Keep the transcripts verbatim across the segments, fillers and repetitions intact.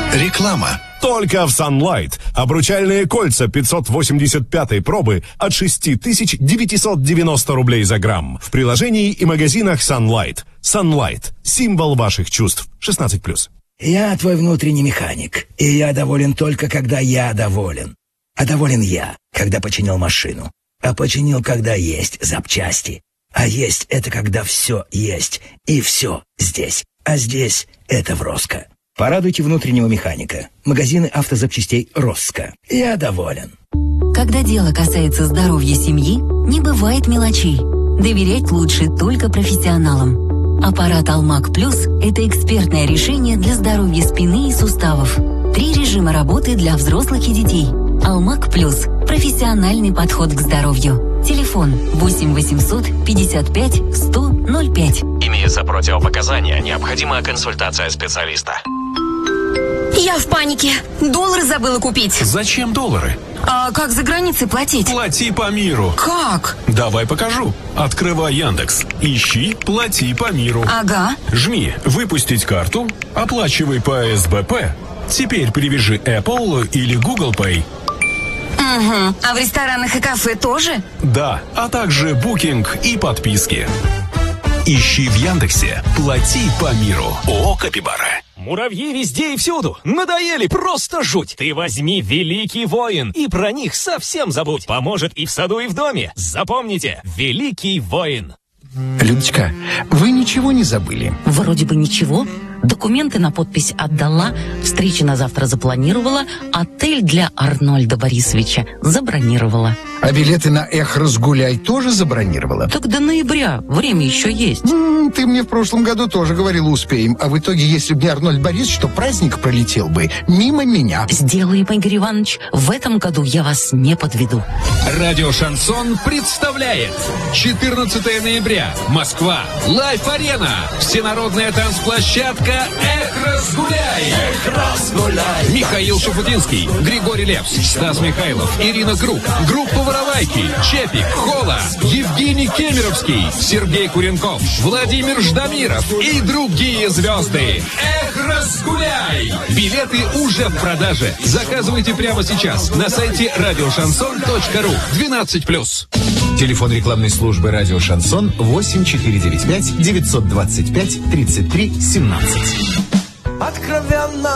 Реклама. Только в Sunlight. Обручальные кольца пятьсот восемьдесят пятой пробы от шесть тысяч девятьсот девяносто рублей за грамм. В приложении и магазинах Sunlight. Sunlight. Символ ваших чувств. шестнадцать плюс. Я твой внутренний механик, и я доволен только, когда я доволен. А доволен я, когда починил машину. А починил, когда есть запчасти. А есть — это когда все есть, и все здесь. А здесь — это в Роско. Порадуйте внутреннего механика. Магазины автозапчастей Роско. Я доволен. Когда дело касается здоровья семьи, не бывает мелочей. Доверять лучше только профессионалам. Аппарат Алмак Плюс – это экспертное решение для здоровья спины и суставов. Три режима работы для взрослых и детей. Алмак Плюс – профессиональный подход к здоровью. Телефон восемь восемьсот пятьдесят пять сто ноль пять. Имеются противопоказания, необходима консультация специалиста. Я в панике. Доллары забыла купить. Зачем доллары? А как за границей платить? Плати по миру. Как? Давай покажу. Открывай Яндекс. Ищи «Плати по миру». Ага. Жми «Выпустить карту», оплачивай по эс бэ пэ. Теперь привяжи Apple или Google Pay. Угу. А в ресторанах и кафе тоже? Да, а также букинг и подписки. Ищи в Яндексе «Плати по миру». ООО «Капибара». Муравьи везде и всюду. Надоели, просто жуть. Ты возьми «Великий воин» и про них совсем забудь. Поможет и в саду, и в доме. Запомните, «Великий воин». Людочка, вы ничего не забыли? Вроде бы ничего. Документы на подпись отдала, встречи на завтра запланировала, отель для Арнольда Борисовича забронировала. А билеты на «Эх, разгуляй» тоже забронировала? Так до ноября, время еще есть. М-м, ты мне в прошлом году тоже говорила «успеем», а в итоге, если бы не Арнольд Борисович, то праздник пролетел бы мимо меня. Сделаем, Игорь Иванович, в этом году я вас не подведу. Радио «Шансон» представляет четырнадцатого ноября. Москва. Лайф-арена. Всенародная танцплощадка «Эх, разгуляй». Эх, разгуляй. Михаил Шуфутинский, Григорий Лепс, Стас Михайлов, Ирина Круг, группа «Воровайки», Чепик, Хола, Евгений Кемеровский, Сергей Куренков, Владимир Ждамиров и другие звезды. Эх, разгуляй. Билеты уже в продаже. Заказывайте прямо сейчас на сайте радиошансон точка ру. двенадцать плюс. Телефон рекламной службы «Радио Шансон» восемь четыре девять пять девятьсот двадцать пять тридцать три семнадцать. Откровенно,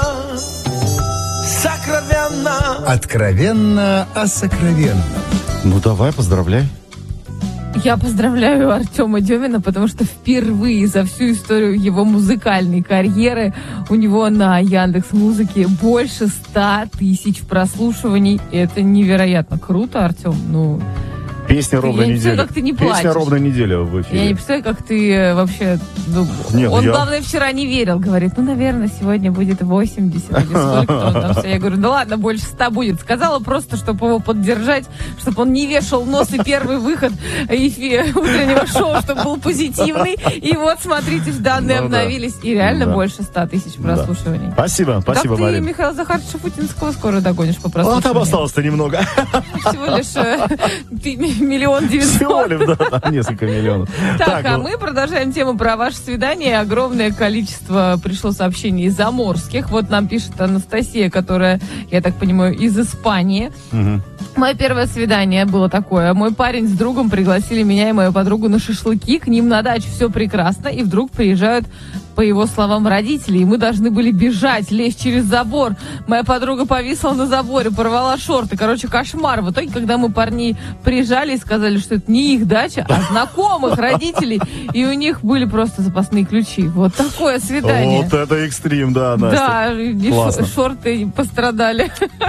сокровенно. Откровенно о сокровенном. Ну давай, поздравляй. Я поздравляю Артема Демина, потому что впервые за всю историю его музыкальной карьеры у него на Яндекс.Музыке больше ста тысяч прослушиваний. Это невероятно круто, Артем. Ну, Песня ровно неделя. Я не представляю, как ты не плачешь. Песня ровно неделя в эфире. Я не представляю, как ты вообще... Ну, Нет, он, я... главное, вчера не верил. Говорит, ну, наверное, сегодня будет восемьдесят или сколько там все. Я говорю, ну ладно, больше ста будет. Сказала просто, чтобы его поддержать, чтобы он не вешал нос, и первый выход эфи утреннего шоу, чтобы был позитивный. И вот, смотрите, данные ну, обновились. Да. И реально да. больше ста тысяч прослушиваний. Да. Спасибо, спасибо, Марина. Так ты Михаила Захаровича Шуфутинского скоро догонишь по прослушиванию. А там осталось-то немного. Всего лишь миллион девятьсот. Всего лишь, да, там несколько миллионов. Так, так а ну... мы продолжаем тему про ваше свидание. Огромное количество пришло сообщений из заморских. Вот нам пишет Анастасия, которая, я так понимаю, из Испании. Угу. Мое первое свидание было такое. Мой парень с другом пригласили меня и мою подругу на шашлыки. К ним на дачу, все прекрасно. И вдруг приезжают, по его словам, родители. И мы должны были бежать, лезть через забор. Моя подруга повисла на заборе, порвала шорты. Короче, кошмар. В итоге, когда мы парней приезжали и сказали, что это не их дача, а знакомых родителей, и у них были просто запасные ключи. Вот такое свидание. Вот это экстрим, да, Настя. Да, и классно. Шорты пострадали.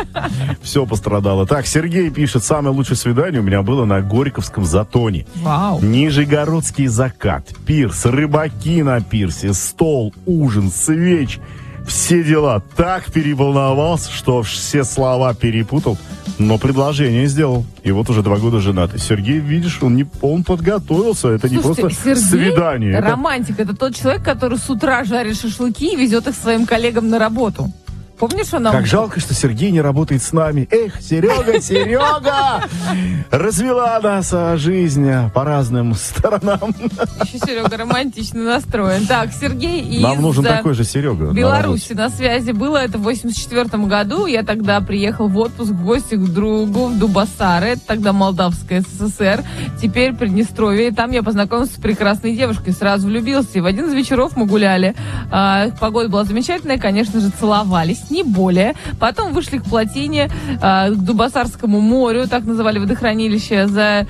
Все пострадало. Так, Сергей пишет, самое лучшее свидание у меня было на Горьковском затоне. Вау. Нижегородский закат, пирс, рыбаки на пирсе, стол, ужин, свеч, все дела. Так переволновался, что все слова перепутал, но предложение сделал. И вот уже два года женатый. Сергей, видишь, он, не, он подготовился. Это Слушайте, не просто Сергей, свидание. Романтик. Это... это тот человек, который с утра жарит шашлыки и везет их своим коллегам на работу. Помнишь, он нам... Как жалко, что Сергей не работает с нами. Эх, Серега, Серега! Развела нас а, жизнь по разным сторонам. Еще Серега романтично настроен. Так, Сергей из... Нам нужен такой же Серега. Беларуси на, на связи. Было это в восемьдесят четвёртом году. Я тогда приехал в отпуск в гости к другу в Дубасары. Это тогда Молдавская ССР. Теперь Приднестровье. И там я познакомился с прекрасной девушкой. Сразу влюбился. И в один из вечеров мы гуляли. А, погода была замечательная. Конечно же, целовались. Не более. Потом вышли к плотине, а, к Дубасарскому морю. Так называли водохранилище. За